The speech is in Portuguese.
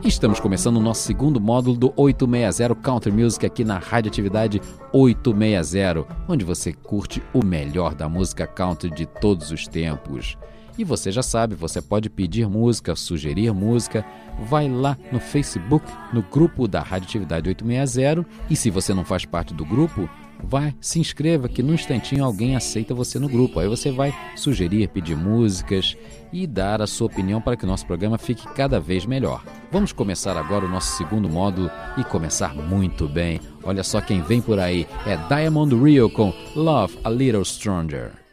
Estamos começando o nosso segundo módulo do 860 Country Music aqui na Radioatividade 860, onde você curte o melhor da música country de todos os tempos. E você já sabe, você pode pedir música, sugerir música, vai lá no Facebook, no grupo da Radioatividade 860, e se você não faz parte do grupo, se inscreva que num instantinho alguém aceita você no grupo. Aí você vai sugerir, pedir músicas e dar a sua opinião para que o nosso programa fique cada vez melhor. Vamos começar agora o nosso segundo módulo e começar muito bem. Olha só quem vem por aí, é Diamond Rio com Love a Little Stronger.